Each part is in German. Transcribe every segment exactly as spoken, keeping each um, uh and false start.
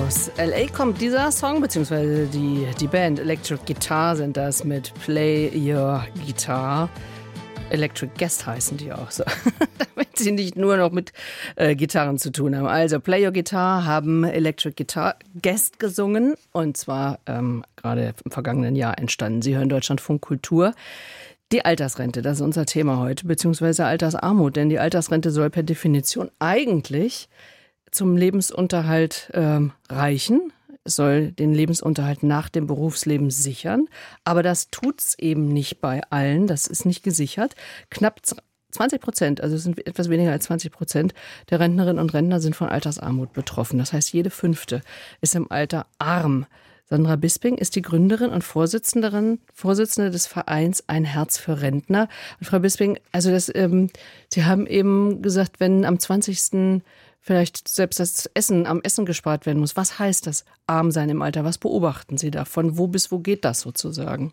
Aus L A kommt dieser Song, beziehungsweise die, die Band Electric Guitar sind das mit Play Your Guitar. Electric Guest heißen die auch so, damit sie nicht nur noch mit äh, Gitarren zu tun haben. Also Play Your Guitar haben Electric Guitar Guest gesungen und zwar ähm, gerade im vergangenen Jahr entstanden. Sie hören Deutschlandfunk Kultur. Die Altersrente, das ist unser Thema heute, beziehungsweise Altersarmut, denn die Altersrente soll per Definition eigentlich zum Lebensunterhalt äh, reichen. Es soll den Lebensunterhalt nach dem Berufsleben sichern. Aber das tut's eben nicht bei allen. Das ist nicht gesichert. Knapp zwanzig Prozent, also es sind etwas weniger als zwanzig Prozent der Rentnerinnen und Rentner sind von Altersarmut betroffen. Das heißt, jede Fünfte ist im Alter arm. Sandra Bisping ist die Gründerin und Vorsitzende, Vorsitzende des Vereins Ein Herz für Rentner. Und Frau Bisping, also das, ähm, Sie haben eben gesagt, wenn am zwanzigsten vielleicht selbst das Essen am Essen gespart werden muss. Was heißt das, arm sein im Alter? Was beobachten Sie da? Von wo bis wo geht das sozusagen?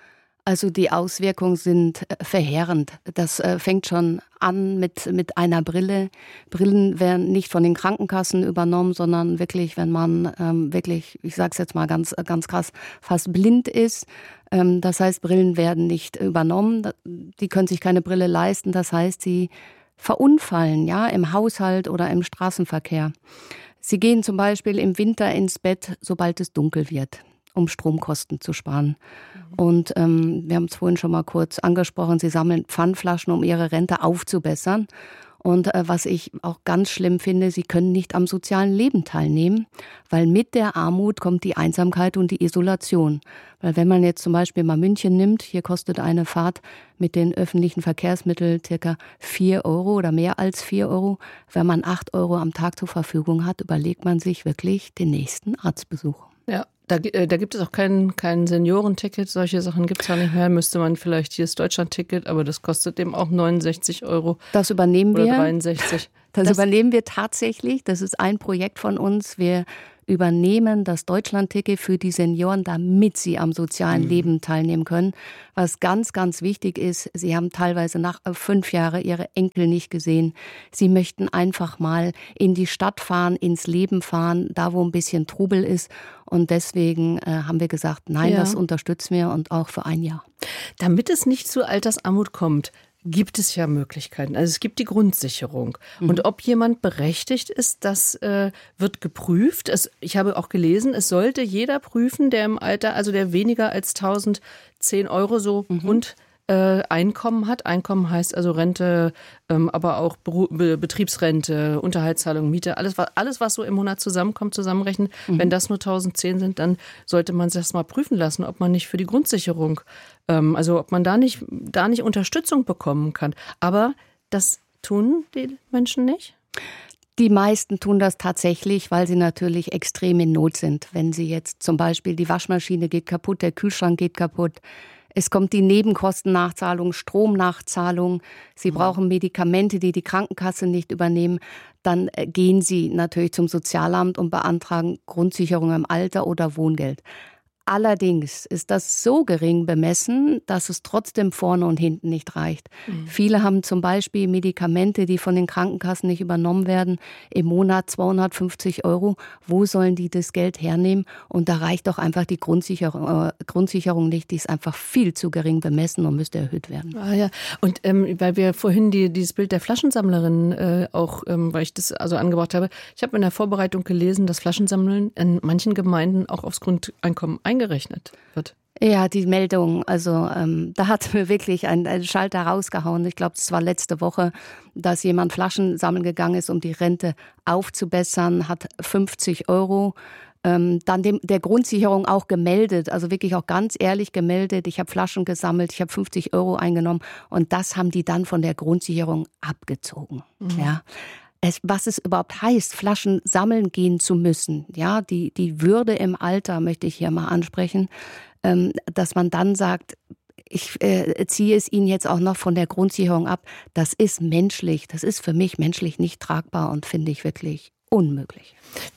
Also die Auswirkungen sind verheerend. Das äh, fängt schon an mit, mit einer Brille. Brillen werden nicht von den Krankenkassen übernommen, sondern wirklich, wenn man ähm, wirklich, ich sage es jetzt mal ganz, ganz krass, fast blind ist. Ähm, das heißt, Brillen werden nicht übernommen. Die können sich keine Brille leisten. Das heißt, sie verunfallen, ja, im Haushalt oder im Straßenverkehr. Sie gehen zum Beispiel im Winter ins Bett, sobald es dunkel wird, um Stromkosten zu sparen. Mhm. Und ähm, wir haben es vorhin schon mal kurz angesprochen, sie sammeln Pfandflaschen, um ihre Rente aufzubessern. Und äh, was ich auch ganz schlimm finde, sie können nicht am sozialen Leben teilnehmen, weil mit der Armut kommt die Einsamkeit und die Isolation. Weil wenn man jetzt zum Beispiel mal München nimmt, hier kostet eine Fahrt mit den öffentlichen Verkehrsmitteln circa vier Euro oder mehr als vier Euro. Wenn man acht Euro am Tag zur Verfügung hat, überlegt man sich wirklich den nächsten Arztbesuch. Ja. Da, da gibt es auch kein, kein Seniorenticket, solche Sachen gibt es ja nicht mehr. Müsste man vielleicht, hier ist Deutschlandticket, aber das kostet eben auch neunundsechzig Euro. Das übernehmen oder wir. dreiundsechzig. Das, das übernehmen wir tatsächlich. Das ist ein Projekt von uns. Wir übernehmen das Deutschlandticket für die Senioren, damit sie am sozialen mhm. Leben teilnehmen können. Was ganz, ganz wichtig ist, sie haben teilweise nach fünf Jahren ihre Enkel nicht gesehen. Sie möchten einfach mal in die Stadt fahren, ins Leben fahren, da wo ein bisschen Trubel ist. Und deswegen äh, haben wir gesagt, nein, ja. das unterstützen wir und auch für ein Jahr. Damit es nicht zu Altersarmut kommt, gibt es ja Möglichkeiten. Also es gibt die Grundsicherung. Mhm. Und ob jemand berechtigt ist, das äh, wird geprüft. Es, ich habe auch gelesen, es sollte jeder prüfen, der im Alter, also der weniger als tausendzehn Euro so mhm. und äh, Einkommen hat. Einkommen heißt also Rente, ähm, aber auch Beru- Be- Betriebsrente, Unterhaltszahlung, Miete, alles, alles, was so im Monat zusammenkommt, zusammenrechnen. Mhm. Wenn das nur tausendzehn sind, dann sollte man sich das mal prüfen lassen, ob man nicht für die Grundsicherung, ähm, also ob man da nicht, da nicht Unterstützung bekommen kann. Aber das tun die Menschen nicht? Die meisten tun das tatsächlich, weil sie natürlich extrem in Not sind. Wenn sie jetzt zum Beispiel, die Waschmaschine geht kaputt, der Kühlschrank geht kaputt, es kommt die Nebenkostennachzahlung, Stromnachzahlung. Sie brauchen Medikamente, die die Krankenkasse nicht übernehmen. Dann gehen Sie natürlich zum Sozialamt und beantragen Grundsicherung im Alter oder Wohngeld. Allerdings ist das so gering bemessen, dass es trotzdem vorne und hinten nicht reicht. Mhm. Viele haben zum Beispiel Medikamente, die von den Krankenkassen nicht übernommen werden, im Monat zweihundertfünfzig Euro. Wo sollen die das Geld hernehmen? Und da reicht doch einfach die Grundsicherung, äh, Grundsicherung nicht. Die ist einfach viel zu gering bemessen und müsste erhöht werden. Ah ja, und ähm, weil wir vorhin die, dieses Bild der Flaschensammlerin äh, auch, ähm, weil ich das also angebracht habe, ich habe in der Vorbereitung gelesen, dass Flaschensammeln in manchen Gemeinden auch aufs Grundeinkommen eingerechnet wird. Ja, die Meldung, also ähm, da hat mir wirklich ein, ein Schalter rausgehauen. Ich glaube, es war letzte Woche, dass jemand Flaschen sammeln gegangen ist, um die Rente aufzubessern, hat fünfzig Euro. Ähm, dann dem, der Grundsicherung auch gemeldet, also wirklich auch ganz ehrlich gemeldet. Ich habe Flaschen gesammelt, ich habe fünfzig Euro eingenommen und das haben die dann von der Grundsicherung abgezogen. Mhm. Ja. Es, was es überhaupt heißt, Flaschen sammeln gehen zu müssen, ja, die, die Würde im Alter möchte ich hier mal ansprechen, ähm, dass man dann sagt, ich äh, ziehe es Ihnen jetzt auch noch von der Grundsicherung ab, das ist menschlich, das ist für mich menschlich nicht tragbar und finde ich wirklich unmöglich.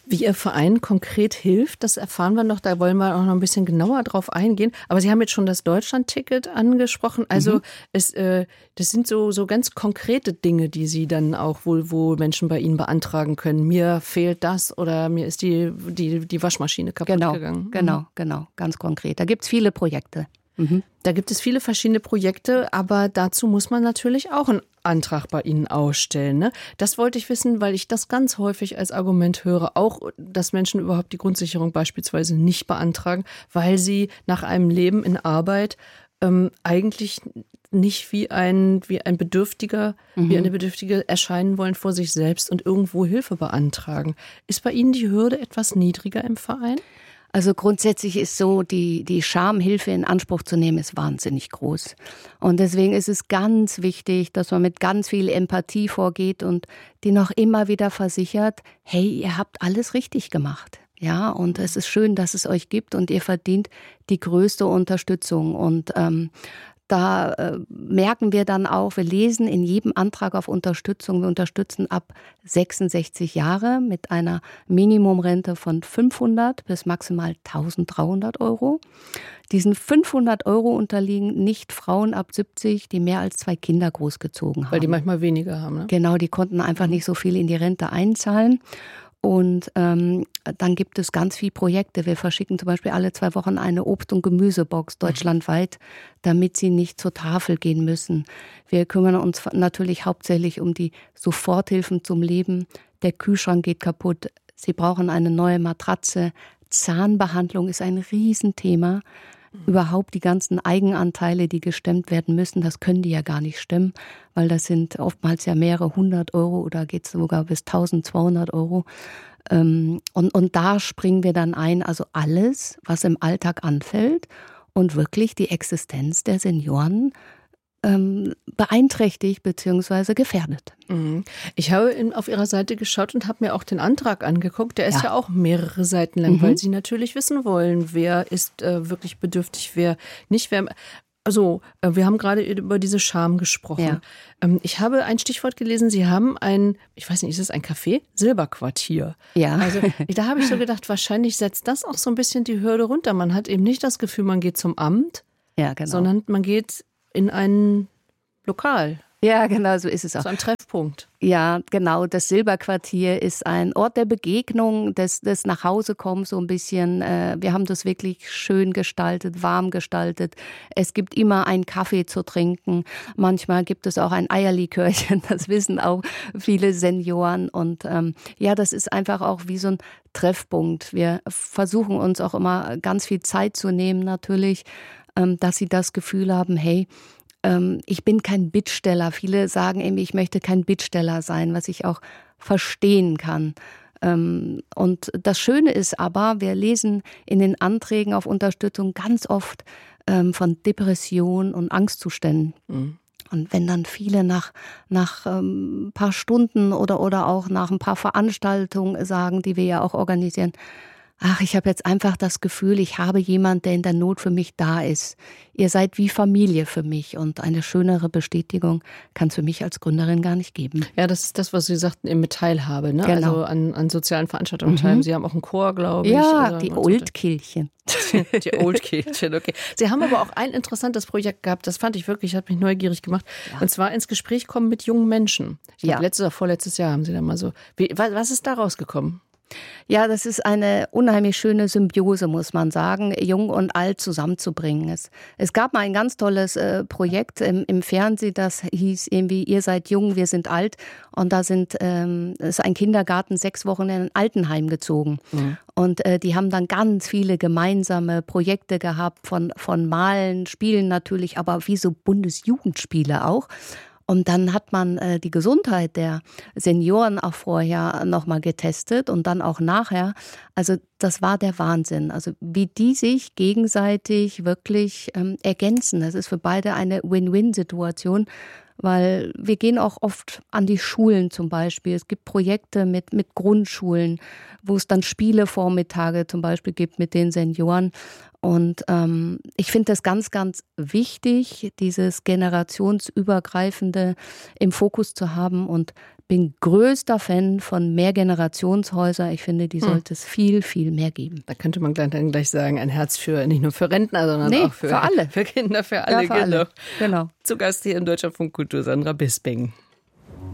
Wie Ihr Verein konkret hilft, das erfahren wir noch, da wollen wir auch noch ein bisschen genauer drauf eingehen. Aber Sie haben jetzt schon das Deutschland-Ticket angesprochen. Also mhm. es, äh, das sind so, so ganz konkrete Dinge, die Sie dann auch wohl, wo Menschen bei Ihnen beantragen können. Mir fehlt das oder mir ist die, die, die Waschmaschine kaputt genau, gegangen. Genau, mhm. genau, ganz konkret. Da gibt es viele Projekte. Mhm. Da gibt es viele verschiedene Projekte, aber dazu muss man natürlich auch einen Antrag bei Ihnen ausstellen. Ne? Das wollte ich wissen, weil ich das ganz häufig als Argument höre, auch, dass Menschen überhaupt die Grundsicherung beispielsweise nicht beantragen, weil sie nach einem Leben in Arbeit ähm, eigentlich nicht wie ein, wie ein Bedürftiger, mhm. wie eine Bedürftige erscheinen wollen vor sich selbst und irgendwo Hilfe beantragen. Ist bei Ihnen die Hürde etwas niedriger im Verein? Also grundsätzlich ist so, die, die Scham, Hilfe in Anspruch zu nehmen, ist wahnsinnig groß. Und deswegen ist es ganz wichtig, dass man mit ganz viel Empathie vorgeht und die noch immer wieder versichert, hey, ihr habt alles richtig gemacht. Ja, und es ist schön, dass es euch gibt und ihr verdient die größte Unterstützung. Und ähm, Da äh, merken wir dann auch, wir lesen in jedem Antrag auf Unterstützung, wir unterstützen ab sechsundsechzig Jahre mit einer Minimumrente von fünfhundert bis maximal eintausenddreihundert Euro. Diesen fünfhundert Euro unterliegen nicht Frauen ab siebzig, die mehr als zwei Kinder großgezogen haben. Weil die manchmal weniger haben, ne? Genau, die konnten einfach nicht so viel in die Rente einzahlen. Und ähm, dann gibt es ganz viele Projekte. Wir verschicken zum Beispiel alle zwei Wochen eine Obst- und Gemüsebox deutschlandweit, damit sie nicht zur Tafel gehen müssen. Wir kümmern uns natürlich hauptsächlich um die Soforthilfen zum Leben. Der Kühlschrank geht kaputt. Sie brauchen eine neue Matratze. Zahnbehandlung ist ein Riesenthema. Überhaupt die ganzen Eigenanteile, die gestemmt werden müssen, das können die ja gar nicht stemmen, weil das sind oftmals ja mehrere hundert Euro oder geht es sogar bis eintausendzweihundert Euro. Und, und da springen wir dann ein, also alles, was im Alltag anfällt und wirklich die Existenz der Senioren ähm, beeinträchtigt bzw. gefährdet. Ich habe auf Ihrer Seite geschaut und habe mir auch den Antrag angeguckt. Der ist ja, ja auch mehrere Seiten lang, mhm. weil Sie natürlich wissen wollen, wer ist äh, wirklich bedürftig, wer nicht. Wer, also äh, wir haben gerade über diese Scham gesprochen. Ja. Ähm, ich habe ein Stichwort gelesen, Sie haben ein, ich weiß nicht, ist es ein Café? Silberquartier. Ja. Also da habe ich so gedacht, wahrscheinlich setzt das auch so ein bisschen die Hürde runter. Man hat eben nicht das Gefühl, man geht zum Amt, ja, genau. sondern man geht in ein Lokal. Ja, genau, so ist es auch. So ein Treffpunkt. Ja, genau. Das Silberquartier ist ein Ort der Begegnung, des, des Nachhausekommens so ein bisschen. Äh, wir haben das wirklich schön gestaltet, warm gestaltet. Es gibt immer einen Kaffee zu trinken. Manchmal gibt es auch ein Eierlikörchen. Das wissen auch viele Senioren. Und ähm, ja, das ist einfach auch wie so ein Treffpunkt. Wir versuchen uns auch immer ganz viel Zeit zu nehmen, natürlich, ähm, dass sie das Gefühl haben, hey, ich bin kein Bittsteller. Viele sagen eben, ich möchte kein Bittsteller sein, was ich auch verstehen kann. Und das Schöne ist aber, wir lesen in den Anträgen auf Unterstützung ganz oft von Depression und Angstzuständen. Mhm. Und wenn dann viele nach, nach ein paar Stunden oder, oder auch nach ein paar Veranstaltungen sagen, die wir ja auch organisieren, ach, ich habe jetzt einfach das Gefühl, ich habe jemanden, der in der Not für mich da ist. Ihr seid wie Familie für mich und eine schönere Bestätigung kann es für mich als Gründerin gar nicht geben. Ja, das ist das, was Sie sagten, eben mit Teilhabe, ne? Genau. Also an, an sozialen Veranstaltungen Mhm. teilhaben. Sie haben auch einen Chor, glaube ich. Ja, also die Oldkirchen. Die Oldkirchen, okay. Sie haben aber auch ein interessantes Projekt gehabt, das fand ich wirklich, hat mich neugierig gemacht. Ja. Und zwar ins Gespräch kommen mit jungen Menschen. Ich glaube, ja. letztes oder vorletztes Jahr haben Sie da mal so. Wie, was ist da rausgekommen? Ja, das ist eine unheimlich schöne Symbiose, muss man sagen, jung und alt zusammenzubringen. Es, es gab mal ein ganz tolles äh, Projekt im, im Fernsehen, das hieß irgendwie, ihr seid jung, wir sind alt. Und da sind, ähm, ist ein Kindergarten sechs Wochen in ein Altenheim gezogen. Mhm. Und äh, die haben dann ganz viele gemeinsame Projekte gehabt von, von Malen, Spielen natürlich, aber wie so Bundesjugendspiele auch. Und dann hat man äh, die Gesundheit der Senioren auch vorher nochmal getestet und dann auch nachher. Also das war der Wahnsinn. Also wie die sich gegenseitig wirklich ähm, ergänzen. Das ist für beide eine Win-Win-Situation, weil wir gehen auch oft an die Schulen zum Beispiel. Es gibt Projekte mit, mit Grundschulen, wo es dann Spielevormittage zum Beispiel gibt mit den Senioren. Und ähm, ich finde das ganz, ganz wichtig, dieses generationsübergreifende im Fokus zu haben. Und bin größter Fan von Mehrgenerationshäusern. Ich finde, die sollte es viel, viel mehr geben. Da könnte man dann gleich sagen, ein Herz für nicht nur für Rentner, sondern nee, auch für, für alle. Für Kinder, für alle. Ja, für genau. alle. Genau. Zu Gast hier im Deutschlandfunk Kultur Sandra Bisping.